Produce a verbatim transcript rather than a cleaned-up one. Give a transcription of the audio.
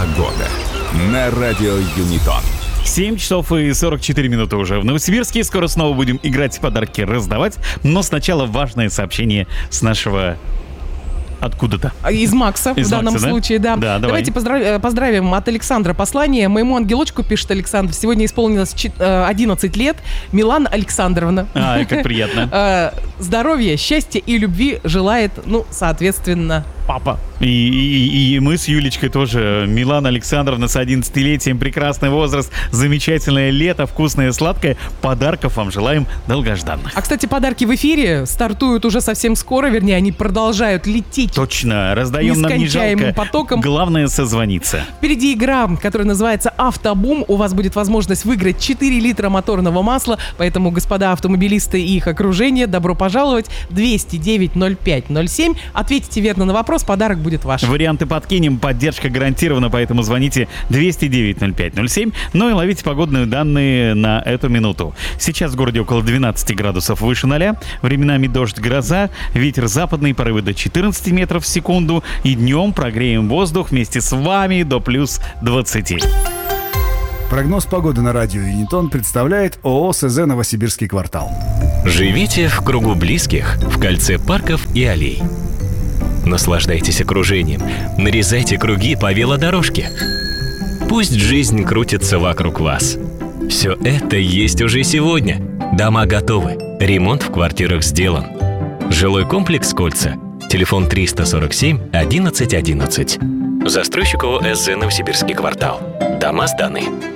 Погода на радио Юнитон. семь часов и сорок четыре минуты уже в Новосибирске. Скоро снова будем играть, подарки раздавать. Но сначала важное сообщение с нашего... Откуда-то. Из Макса, Из в данном Макса, да? случае, да. Да, давай. Давайте поздрав... поздравим от Александра послание. Моему ангелочку, пишет Александр, сегодня исполнилось одиннадцать лет. Милана Александровна. А, как приятно. Здоровья, счастья и любви желает, ну, соответственно, папа. И, и, и мы с Юлечкой тоже. Милана Александровна с одиннадцатилетием, прекрасный возраст, замечательное лето, вкусное, сладкое. Подарков вам желаем долгожданных. А, кстати, подарки в эфире стартуют уже совсем скоро, вернее, они продолжают лететь. Точно, раздаем нам не жалко. Потоком. Главное созвониться. Впереди игра, которая называется «Автобум». У вас будет возможность выиграть четыре литра моторного масла, поэтому, господа автомобилисты и их окружение, добро пожаловать. двести девять ноль пять ноль семь. Ответите верно на вопрос, подарок будет ваш. Варианты подкинем, поддержка гарантирована, поэтому звоните двести девять ноль пять ноль семь, ну и ловите погодные данные на эту минуту. Сейчас в городе около двенадцать градусов выше ноля, временами дождь, гроза, ветер западный, порывы до четырнадцать метров в секунду, и днем прогреем воздух вместе с вами до плюс двадцати. Прогноз погоды на радио Юнитон представляет ООО СЗ «Новосибирский квартал». Живите в кругу близких, в кольце парков и аллей. Наслаждайтесь окружением, нарезайте круги по велодорожке. Пусть жизнь крутится вокруг вас. Все это есть уже сегодня. Дома готовы, ремонт в квартирах сделан. Жилой комплекс «Кольца». Телефон триста сорок семь одиннадцать одиннадцать. Застройщик ООО СЗ «Новосибирский квартал». Дома сданы.